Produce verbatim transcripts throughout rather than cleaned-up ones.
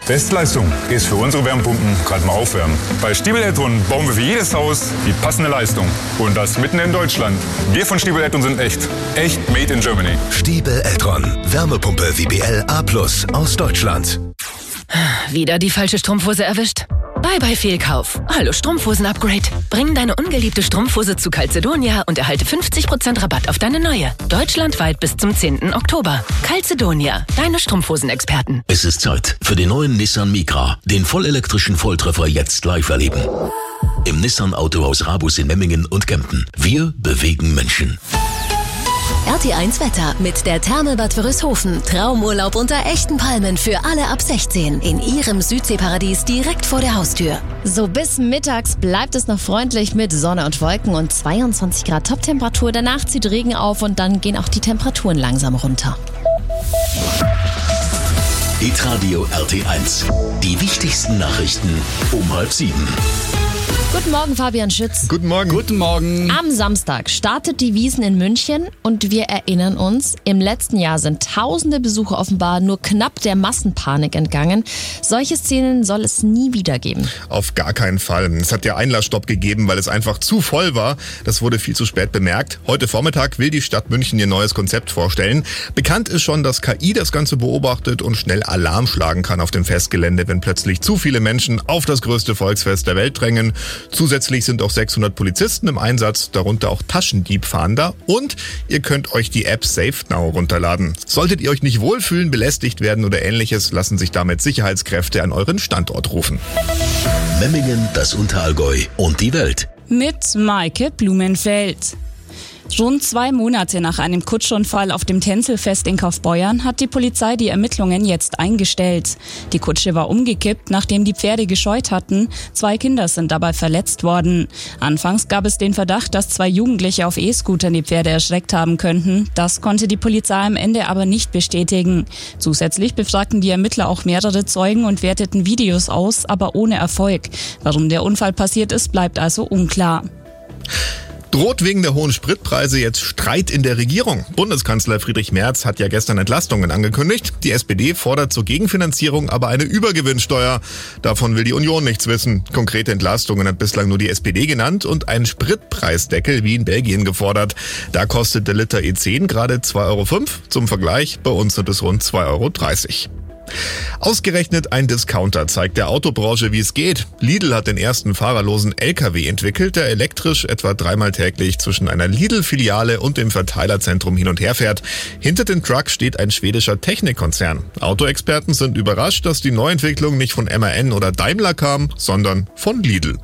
Bestleistung ist für unsere Wärmepumpen gerade mal aufwärmen. Bei Stiebel Eltron bauen wir für jedes Haus die passende Leistung. Und das mitten in Deutschland. Wir von Stiebel Eltron sind echt. Echt made in Germany. Stiebel Eltron. Wärmepumpe V B L A plus aus Deutschland. Wieder die falsche Strumpfhose erwischt? Bye bye Fehlkauf. Hallo Strumpfhosen-Upgrade. Bring deine ungeliebte Strumpfhose zu Calzedonia und erhalte fünfzig Prozent Rabatt auf deine neue. Deutschlandweit bis zum zehnten Oktober. Calzedonia, deine Strumpfhosenexperten. Es ist Zeit für den neuen Nissan Micra. Den vollelektrischen Volltreffer jetzt live erleben. Im Nissan Autohaus Rabus in Memmingen und Kempten. Wir bewegen Menschen. R T eins Wetter mit der Therme Bad Wörishofen. Traumurlaub unter echten Palmen für alle ab sechzehn. In ihrem Südseeparadies direkt vor der Haustür. So bis mittags bleibt es noch freundlich mit Sonne und Wolken und zweiundzwanzig Grad Toptemperatur. Danach zieht Regen auf und dann gehen auch die Temperaturen langsam runter. Hitradio R T eins. Die wichtigsten Nachrichten um halb sieben. Guten Morgen, Fabian Schütz. Guten Morgen. Guten Morgen. Am Samstag startet die Wiesn in München und wir erinnern uns, im letzten Jahr sind tausende Besucher offenbar nur knapp der Massenpanik entgangen. Solche Szenen soll es nie wieder geben. Auf gar keinen Fall. Es hat ja Einlassstopp gegeben, weil es einfach zu voll war. Das wurde viel zu spät bemerkt. Heute Vormittag will die Stadt München ihr neues Konzept vorstellen. Bekannt ist schon, dass K I das Ganze beobachtet und schnell Alarm schlagen kann auf dem Festgelände, wenn plötzlich zu viele Menschen auf das größte Volksfest der Welt drängen. Zusätzlich sind auch sechshundert Polizisten im Einsatz, darunter auch Taschendiebfahnder. Und ihr könnt euch die App SafeNow runterladen. Solltet ihr euch nicht wohlfühlen, belästigt werden oder ähnliches, lassen sich damit Sicherheitskräfte an euren Standort rufen. Memmingen, das Unterallgäu und die Welt. Mit Maike Blumenfeld. Rund zwei Monate nach einem Kutschunfall auf dem Tänzelfest in Kaufbeuern hat die Polizei die Ermittlungen jetzt eingestellt. Die Kutsche war umgekippt, nachdem die Pferde gescheut hatten. Zwei Kinder sind dabei verletzt worden. Anfangs gab es den Verdacht, dass zwei Jugendliche auf E-Scootern die Pferde erschreckt haben könnten. Das konnte die Polizei am Ende aber nicht bestätigen. Zusätzlich befragten die Ermittler auch mehrere Zeugen und werteten Videos aus, aber ohne Erfolg. Warum der Unfall passiert ist, bleibt also unklar. Droht wegen der hohen Spritpreise jetzt Streit in der Regierung? Bundeskanzler Friedrich Merz hat ja gestern Entlastungen angekündigt. Die S P D fordert zur Gegenfinanzierung aber eine Übergewinnsteuer. Davon will die Union nichts wissen. Konkrete Entlastungen hat bislang nur die S P D genannt und einen Spritpreisdeckel wie in Belgien gefordert. Da kostet der Liter E zehn gerade zwei Euro fünf. Zum Vergleich, bei uns sind es rund zwei Euro dreißig. Ausgerechnet ein Discounter zeigt der Autobranche, wie es geht. Lidl hat den ersten fahrerlosen L K W entwickelt, der elektrisch etwa dreimal täglich zwischen einer Lidl-Filiale und dem Verteilerzentrum hin und her fährt. Hinter dem Truck steht ein schwedischer Technikkonzern. Autoexperten sind überrascht, dass die Neuentwicklung nicht von M A N oder Daimler kam, sondern von Lidl.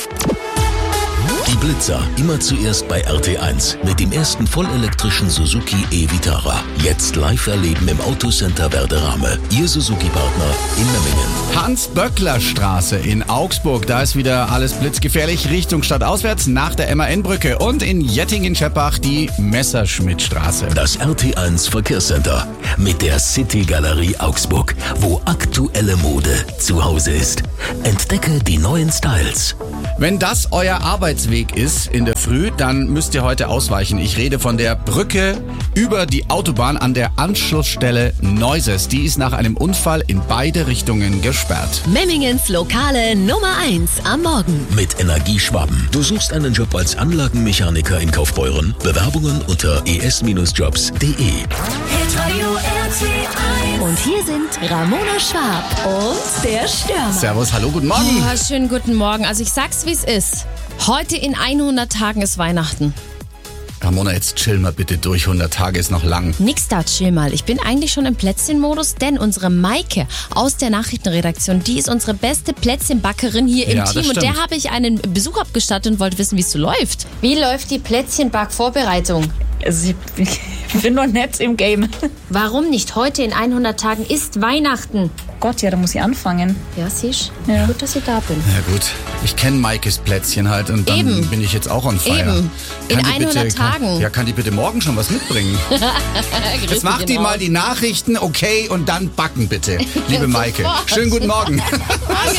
Die Blitzer, immer zuerst bei R T eins mit dem ersten vollelektrischen Suzuki e-Vitara. Jetzt live erleben im Autocenter Werderame. Ihr Suzuki-Partner in Memmingen. Hans-Böckler-Straße in Augsburg. Da ist wieder alles blitzgefährlich Richtung Stadtauswärts nach der M A N-Brücke. Und in Jettingen-Scheppach die Messerschmitt-Straße. Das R T eins Verkehrscenter mit der City-Galerie Augsburg, wo aktuelle Mode zu Hause ist. Entdecke die neuen Styles. Wenn das euer Arbeitsweg ist in der Früh, dann müsst ihr heute ausweichen. Ich rede von der Brücke über die Autobahn an der Anschlussstelle Neuses. Die ist nach einem Unfall in beide Richtungen gesperrt. Memmingens Lokale Nummer eins am Morgen. Mit Energieschwaben. Du suchst einen Job als Anlagenmechaniker in Kaufbeuren? Bewerbungen unter e s jobs punkt de. Und hier sind Ramona Schwab und der Stürmer. Servus, hallo, guten Morgen. Oh, schönen guten Morgen. Also ich sag's, wie es ist. Heute in hundert Tagen ist Weihnachten. Ramona, jetzt chill mal bitte durch. hundert Tage ist noch lang. Nix da, chill mal. Ich bin eigentlich schon im Plätzchenmodus, denn unsere Maike aus der Nachrichtenredaktion, die ist unsere beste Plätzchenbackerin hier im Ja, Team. das Und der stimmt. habe ich einen Besuch abgestattet und wollte wissen, wie es so läuft. Wie läuft die Plätzchenbackvorbereitung? Also ich, ich bin noch nett im Game. Warum nicht? Heute in hundert Tagen ist Weihnachten. Gott, ja, da muss ich anfangen. Ja, siehst Ja. Gut, dass ich da bin. Ja gut, ich kenne Maikes Plätzchen halt und dann Eben. bin ich jetzt auch on fire. Eben. In Kann die hundert Tagen. Kann, ja, kann die bitte morgen schon was mitbringen? Jetzt macht die mal die Nachrichten, okay, und dann backen bitte, liebe Maike. Sofort. Schönen guten Morgen.